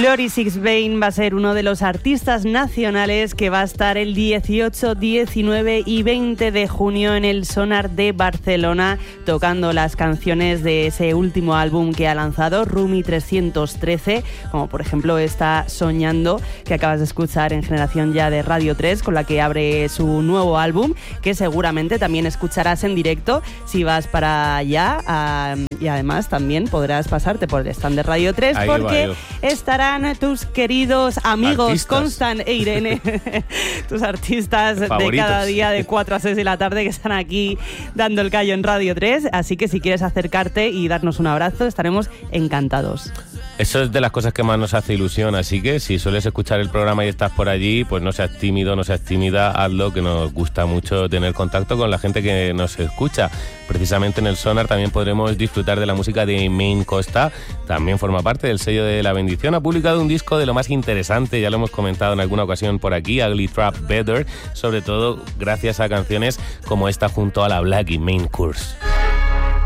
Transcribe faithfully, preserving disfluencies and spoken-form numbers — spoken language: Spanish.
Glory Sixbane va a ser uno de los artistas nacionales que va a estar el dieciocho, diecinueve y veinte de junio en el Sonar de Barcelona, tocando las canciones de ese último álbum que ha lanzado, Rumi trescientos trece, como por ejemplo esta Soñando, que acabas de escuchar en Generación Ya de Radio tres, con la que abre su nuevo álbum, que seguramente también escucharás en directo si vas para allá, uh, y además también podrás pasarte por el stand de Radio tres, ahí porque estarán tus queridos amigos artistas. Constan e Irene, tus artistas favoritos de cada día de cuatro a seis de la tarde, que están aquí dando el callo en Radio tres, así que si quieres acercarte y darnos un abrazo, estaremos encantados. Eso es de las cosas que más nos hace ilusión, así que si sueles escuchar el programa y estás por allí, pues no seas tímido, no seas tímida, hazlo, que nos gusta mucho tener contacto con la gente que nos escucha. Precisamente en el Sonar también podremos disfrutar de la música de Main Costa, también forma parte del sello de La Bendición, ha publicado un disco de lo más interesante, ya lo hemos comentado en alguna ocasión por aquí, Ugly Trap Better, sobre todo gracias a canciones como esta junto a la Blackie, Main Course.